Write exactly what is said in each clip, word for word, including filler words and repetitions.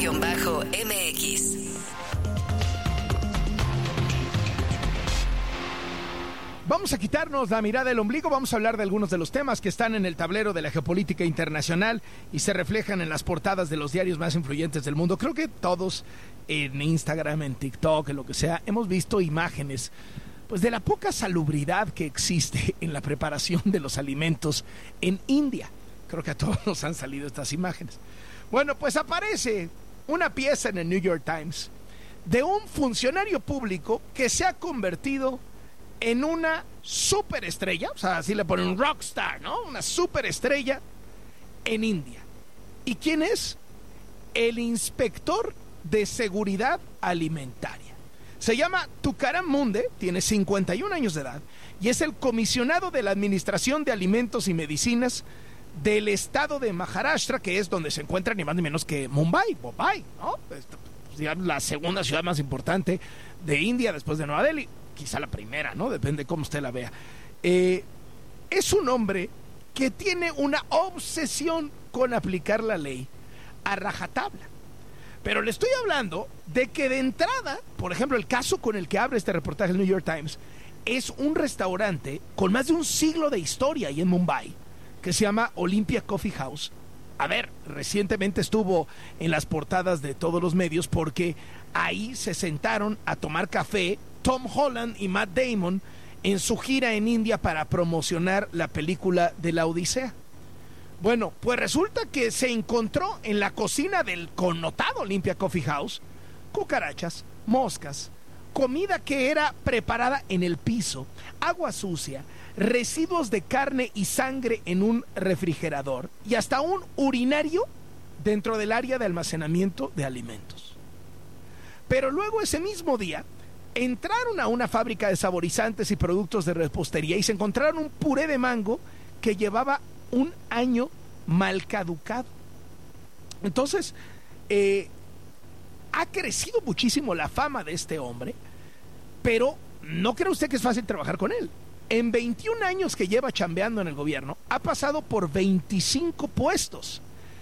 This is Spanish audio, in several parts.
M X. Vamos a quitarnos la mirada del ombligo, vamos a hablar de algunos de los temas que están en el tablero de la geopolítica internacional y se reflejan en las portadas de los diarios más influyentes del mundo. Creo que todos en Instagram, en TikTok, en lo que sea, hemos visto imágenes pues de la poca salubridad que existe en la preparación de los alimentos en India. Creo que a todos nos han salido estas imágenes. Bueno, pues aparece una pieza en el New York Times de un funcionario público que se ha convertido en una superestrella, o sea, así le ponen un rockstar, ¿no? Una superestrella en India. ¿Y quién es? El inspector de seguridad alimentaria. Se llama Tukaram Munde, tiene cincuenta y un años de edad y es el comisionado de la Administración de Alimentos y Medicinas del estado de Maharashtra, que es donde se encuentra ni más ni menos que Mumbai, Mumbai, ¿no? Digamos, la segunda ciudad más importante de India después de Nueva Delhi. Quizá la primera, ¿no? Depende cómo usted la vea. Eh, es un hombre que tiene una obsesión con aplicar la ley a rajatabla. Pero le estoy hablando de que de entrada, por ejemplo, el caso con el que abre este reportaje el New York Times, es un restaurante con más de un siglo de historia ahí en Mumbai, que se llama Olympia Coffee House. A ver, recientemente estuvo en las portadas de todos los medios porque ahí se sentaron a tomar café Tom Holland y Matt Damon en su gira en India para promocionar la película de la Odisea. Bueno, pues resulta que se encontró en la cocina del connotado Olympia Coffee House cucarachas, moscas, comida que era preparada en el piso, agua sucia, residuos de carne y sangre en un refrigerador y hasta un urinario dentro del área de almacenamiento de alimentos. Pero luego ese mismo día entraron a una fábrica de saborizantes y productos de repostería y se encontraron un puré de mango que llevaba un año mal caducado. Entonces, eh, ha crecido muchísimo la fama de este hombre, pero no cree usted que es fácil trabajar con él. En veintiún años que lleva chambeando en el gobierno, ha pasado por veinticinco puestos.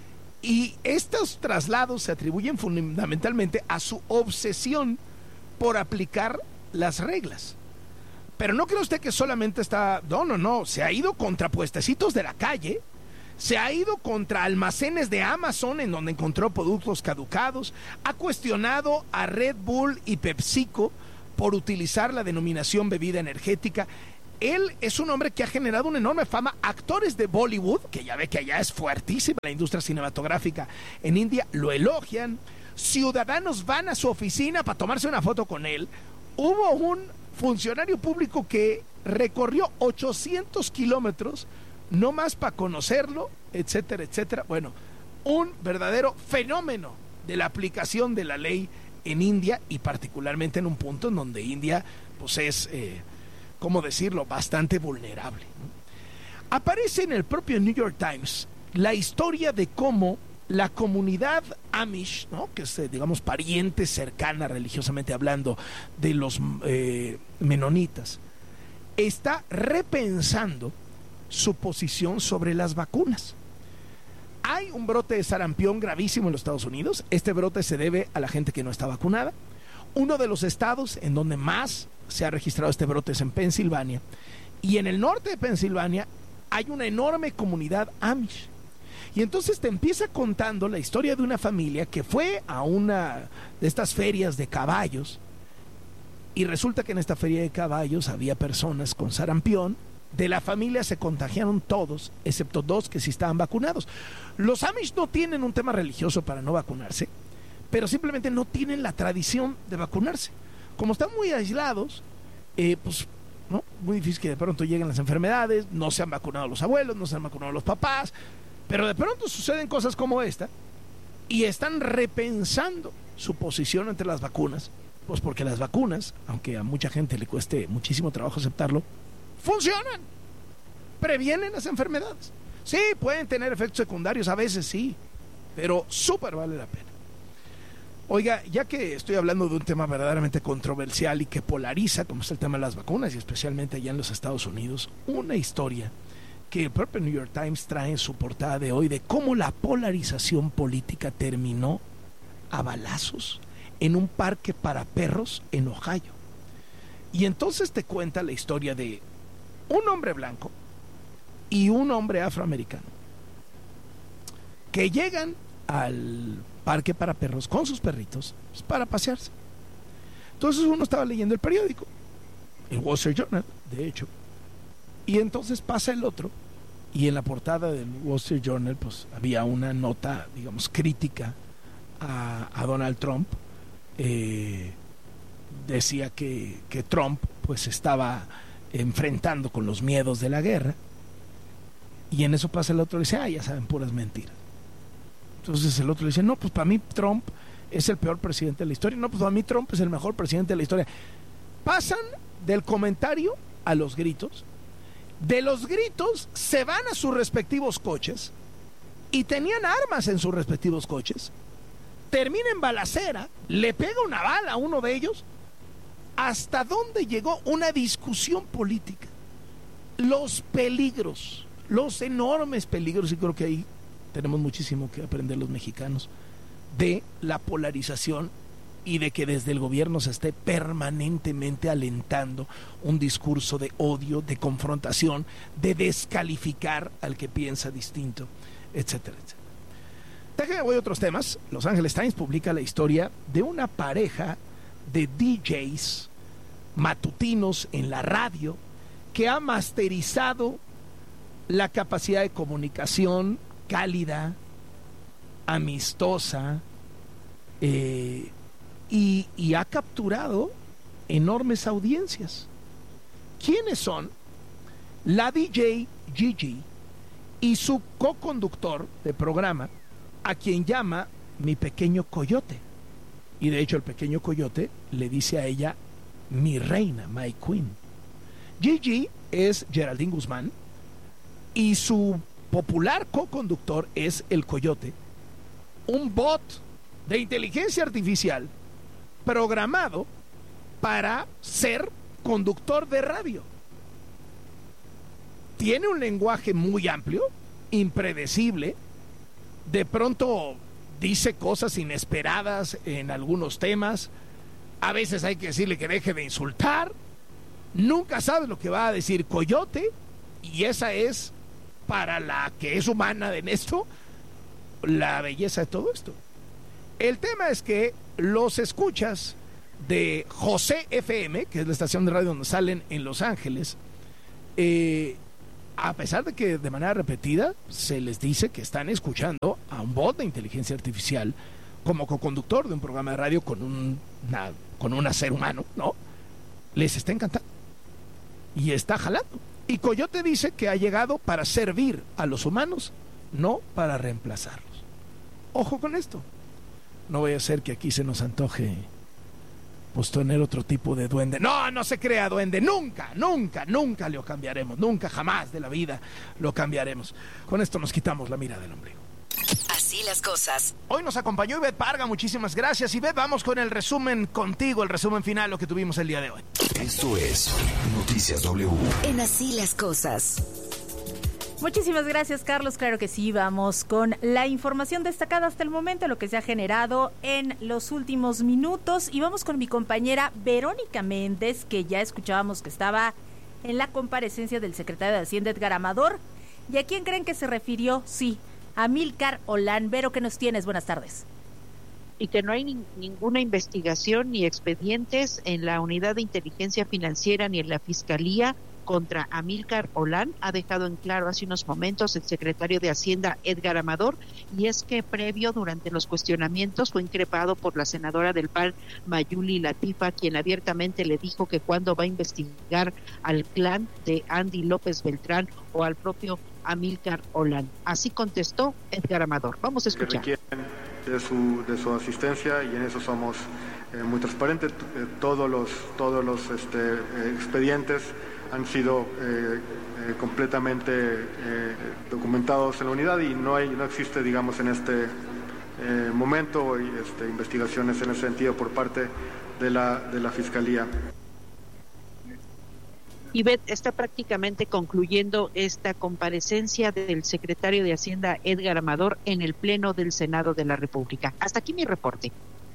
Y estos traslados se atribuyen fundamentalmente a su obsesión por aplicar las reglas. Pero no cree usted que solamente está... No, no, no. Se ha ido contra puestecitos de la calle. Se ha ido contra almacenes de Amazon en donde encontró productos caducados. Ha cuestionado a Red Bull y PepsiCo por utilizar la denominación bebida energética. Él es un hombre que ha generado una enorme fama. Actores de Bollywood, que ya ve que allá es fuertísima la industria cinematográfica en India, lo elogian. Ciudadanos van a su oficina para tomarse una foto con él. Hubo un funcionario público que recorrió ochocientos kilómetros no más para conocerlo, etcétera, etcétera. Bueno, un verdadero fenómeno de la aplicación de la ley en India y particularmente en un punto en donde India pues es, eh, ¿cómo decirlo?, bastante vulnerable, ¿no? Aparece en el propio New York Times la historia de cómo la comunidad Amish, ¿no?, que es, digamos, pariente cercana religiosamente hablando de los eh, menonitas, está repensando su posición sobre las vacunas. Hay un brote de sarampión gravísimo en los Estados Unidos. Este brote se debe a la gente que no está vacunada. Uno de los estados en donde más se ha registrado este brote es en Pensilvania. Y en el norte de Pensilvania hay una enorme comunidad Amish. Y entonces te empieza contando la historia de una familia que fue a una de estas ferias de caballos y resulta que en esta feria de caballos había personas con sarampión. De la familia se contagiaron todos, excepto dos que sí estaban vacunados. Los Amish no tienen un tema religioso para no vacunarse, pero simplemente no tienen la tradición de vacunarse. Como están muy aislados, eh, pues no, muy difícil que de pronto lleguen las enfermedades, no se han vacunado los abuelos, no se han vacunado los papás. Pero de pronto suceden cosas como esta y están repensando su posición entre las vacunas, pues porque las vacunas, aunque a mucha gente le cueste muchísimo trabajo aceptarlo, funcionan, previenen las enfermedades. Sí, pueden tener efectos secundarios, a veces sí, pero súper vale la pena. Oiga, ya que estoy hablando de un tema verdaderamente controversial y que polariza, como es el tema de las vacunas y especialmente allá en los Estados Unidos, una historia que el propio New York Times trae en su portada de hoy de cómo la polarización política terminó a balazos en un parque para perros en Ohio. Y entonces te cuenta la historia de un hombre blanco y un hombre afroamericano que llegan al parque para perros con sus perritos pues, para pasearse. Entonces uno estaba leyendo el periódico, el Wall Street Journal, de hecho, y entonces pasa el otro, y en la portada del Wall Street Journal pues había una nota, digamos, crítica a, a Donald Trump. Eh, decía que, que Trump pues estaba enfrentando con los miedos de la guerra, y en eso pasa el otro y dice, ah, ya saben, puras mentiras. Entonces el otro le dice, no, pues para mí Trump es el peor presidente de la historia. No, pues para mí Trump es el mejor presidente de la historia. Pasan del comentario a los gritos. De los gritos se van a sus respectivos coches y tenían armas en sus respectivos coches. Termina en balacera, le pega una bala a uno de ellos. ¿Hasta dónde llegó una discusión política? Los peligros, los enormes peligros, y creo que ahí tenemos muchísimo que aprender los mexicanos, de la polarización y de que desde el gobierno se esté permanentemente alentando un discurso de odio, de confrontación, de descalificar al que piensa distinto, etcétera, etcétera. Déjenme voy a otros temas. Los Angeles Times publica la historia de una pareja de D Js matutinos en la radio que ha masterizado la capacidad de comunicación cálida, amistosa, eh, y, y ha capturado enormes audiencias. ¿Quiénes son? La D J Gigi y su co-conductor de programa, a quien llama mi pequeño coyote. Y de hecho el pequeño coyote le dice a ella mi reina, my queen. Gigi es Geraldine Guzmán y su popular co-conductor es el Coyote, un bot de inteligencia artificial programado para ser conductor de radio. Tiene un lenguaje muy amplio, impredecible, de pronto dice cosas inesperadas en algunos temas, a veces hay que decirle que deje de insultar, nunca sabe lo que va a decir Coyote, y esa es, para la que es humana en esto, la belleza de todo esto. El tema es que los escuchas de José F M, que es la estación de radio donde salen en Los Ángeles, eh, a pesar de que de manera repetida se les dice que están escuchando a un bot de inteligencia artificial como coconductor de un programa de radio con un una, con un ser humano, ¿no? Les está encantando y está jalando. Y Coyote dice que ha llegado para servir a los humanos, no para reemplazarlos. Ojo con esto. No vaya a ser que aquí se nos antoje pues tener otro tipo de duende. No, no se crea duende. Nunca, nunca, nunca lo cambiaremos. Nunca, jamás de la vida lo cambiaremos. Con esto nos quitamos la mira del ombligo. Así las cosas. Hoy nos acompañó Ivette Parga, muchísimas gracias. Ivette, vamos con el resumen contigo, el resumen final, lo que tuvimos el día de hoy. Esto es Noticias W. En Así las cosas. Muchísimas gracias, Carlos. Claro que sí, vamos con la información destacada hasta el momento, lo que se ha generado en los últimos minutos. Y vamos con mi compañera Verónica Méndez, que ya escuchábamos que estaba en la comparecencia del secretario de Hacienda, Edgar Amador. ¿Y a quién creen que se refirió? Sí, a Amílcar Olán. Vero, ¿qué nos tienes? Buenas tardes. Y que no hay ni, ninguna investigación ni expedientes en la Unidad de Inteligencia Financiera ni en la Fiscalía contra Amílcar Olán, ha dejado en claro hace unos momentos el secretario de Hacienda, Edgar Amador, y es que previo durante los cuestionamientos fue increpado por la senadora del P A N, Mayuli Latifa, quien abiertamente le dijo que cuando va a investigar al clan de Andy López Beltrán o al propio Amílcar Olán. Así contestó Edgar Amador. Vamos a escuchar. Que requieren de su, de su asistencia, y en eso somos eh, muy transparentes. Eh, todos los, todos los este, eh, expedientes han sido eh, eh, completamente eh, documentados en la unidad y no hay, no existe, digamos, en este eh, momento este, investigaciones en ese sentido por parte de la, de la Fiscalía. Ivette, está prácticamente concluyendo esta comparecencia del secretario de Hacienda, Edgar Amador, en el Pleno del Senado de la República. Hasta aquí mi reporte.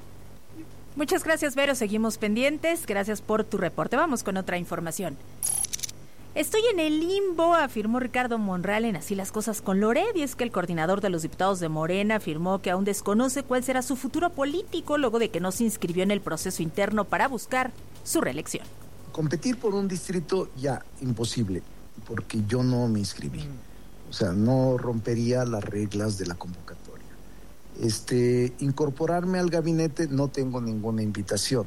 Muchas gracias, Vero. Seguimos pendientes. Gracias por tu reporte. Vamos con otra información. Estoy en el limbo, afirmó Ricardo Monreal en Así las Cosas con Loret, y es que el coordinador de los diputados de Morena afirmó que aún desconoce cuál será su futuro político luego de que no se inscribió en el proceso interno para buscar su reelección. Competir por un distrito ya imposible, porque yo no me inscribí. O sea, no rompería las reglas de la convocatoria. Este, incorporarme al gabinete no tengo ninguna invitación.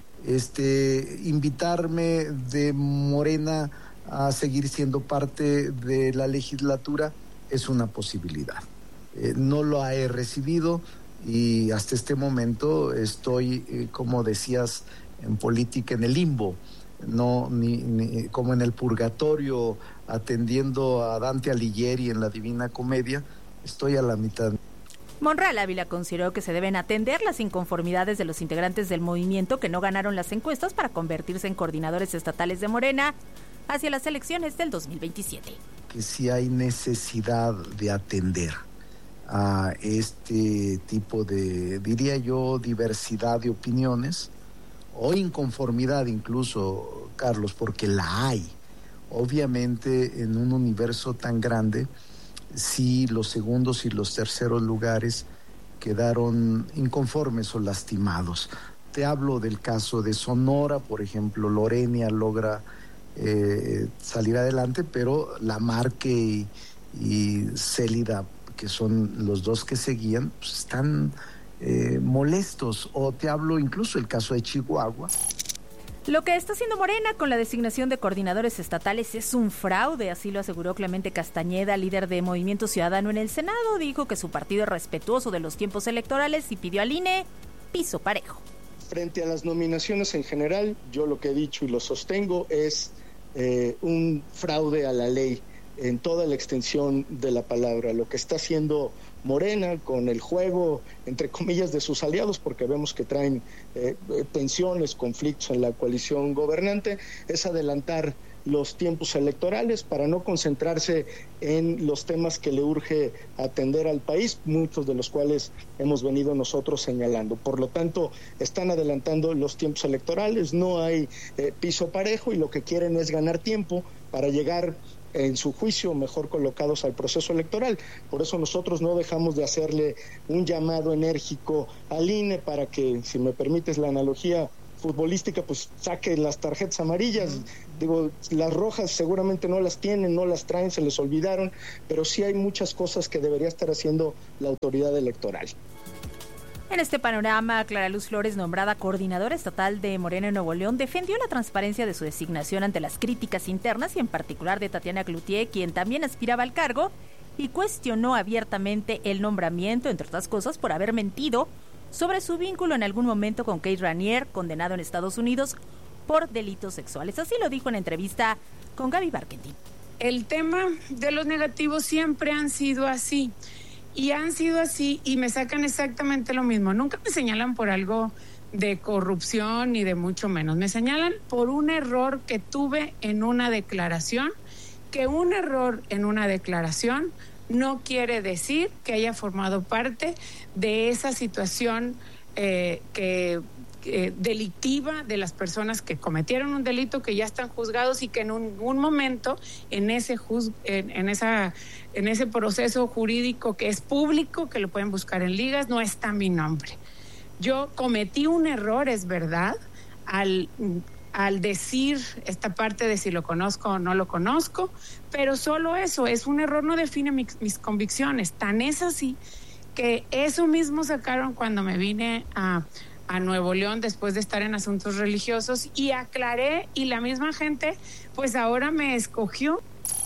Este, invitarme de Morena a seguir siendo parte de la legislatura es una posibilidad. Eh, no lo he recibido y hasta este momento estoy, eh, como decías, en política, en el limbo, no ni, ni como en el purgatorio, atendiendo a Dante Alighieri en la Divina Comedia. Estoy a la mitad. Monreal Ávila consideró que se deben atender las inconformidades de los integrantes del movimiento que no ganaron las encuestas para convertirse en coordinadores estatales de Morena hacia las elecciones del dos mil veintisiete. Que sí hay necesidad de atender a este tipo de, diría yo, diversidad de opiniones o inconformidad incluso, Carlos, porque la hay. Obviamente en un universo tan grande, sí los segundos y los terceros lugares quedaron inconformes o lastimados. Te hablo del caso de Sonora, por ejemplo, Lorena logra Eh, salir adelante, pero Lamarque y, y Célida, que son los dos que seguían, pues están eh, molestos. O te hablo incluso el caso de Chihuahua. Lo que está haciendo Morena con la designación de coordinadores estatales es un fraude, así lo aseguró Clemente Castañeda, líder de Movimiento Ciudadano en el Senado. Dijo que su partido es respetuoso de los tiempos electorales y pidió al I N E piso parejo. Frente a las nominaciones en general, yo lo que he dicho y lo sostengo es Eh, un fraude a la ley en toda la extensión de la palabra. Lo que está haciendo Morena con el juego, entre comillas, de sus aliados, porque vemos que traen eh, tensiones, conflictos en la coalición gobernante, es adelantar los tiempos electorales para no concentrarse en los temas que le urge atender al país, muchos de los cuales hemos venido nosotros señalando. Por lo tanto, están adelantando los tiempos electorales, no hay eh, piso parejo y lo que quieren es ganar tiempo para llegar, en su juicio, mejor colocados al proceso electoral. Por eso nosotros no dejamos de hacerle un llamado enérgico al I N E para que, si me permites la analogía futbolística, pues saque las tarjetas amarillas. Uh-huh. Digo, las rojas seguramente no las tienen, no las traen, se les olvidaron, pero sí hay muchas cosas que debería estar haciendo la autoridad electoral. En este panorama, Clara Luz Flores, nombrada coordinadora estatal de Morena en Nuevo León, defendió la transparencia de su designación ante las críticas internas y en particular de Tatiana Cloutier, quien también aspiraba al cargo, y cuestionó abiertamente el nombramiento, entre otras cosas, por haber mentido sobre su vínculo en algún momento con Kate Raniere, condenado en Estados Unidos por delitos sexuales. Así lo dijo en entrevista con Gaby Barkentin. El tema de los negativos siempre han sido así. Y han sido así y me sacan exactamente lo mismo. Nunca me señalan por algo de corrupción ni de mucho menos. Me señalan por un error que tuve en una declaración, que un error en una declaración no quiere decir que haya formado parte de esa situación eh, que... Eh, delictiva de las personas que cometieron un delito, que ya están juzgados y que en un, un momento en ese juz, en, en esa en ese proceso jurídico que es público, que lo pueden buscar en ligas, no está mi nombre. Yo cometí un error, es verdad, al al decir esta parte de si lo conozco o no lo conozco, pero solo eso, es un error, no define mi, mis convicciones. Tan es así que eso mismo sacaron cuando me vine a a Nuevo León después de estar en asuntos religiosos y aclaré, y la misma gente pues ahora me escogió.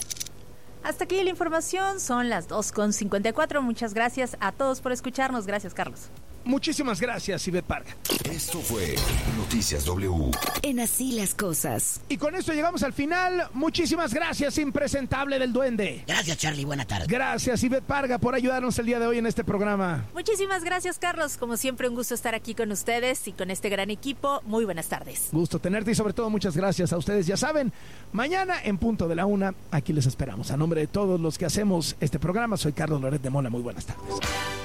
Hasta aquí la información, son las dos con cincuenta y cuatro. Muchas gracias a todos por escucharnos. Gracias, Carlos. Muchísimas gracias, Ivette Parga. Esto fue Noticias W. En Así las Cosas. Y con esto llegamos al final. Muchísimas gracias, impresentable del duende. Gracias, Charlie. Buena tarde. Gracias, Ivette Parga, por ayudarnos el día de hoy en este programa. Muchísimas gracias, Carlos. Como siempre, un gusto estar aquí con ustedes y con este gran equipo. Muy buenas tardes. Gusto tenerte y sobre todo muchas gracias a ustedes. Ya saben, mañana en punto de la una, aquí les esperamos. A nombre de todos los que hacemos este programa, soy Carlos Loret de Mola. Muy buenas tardes.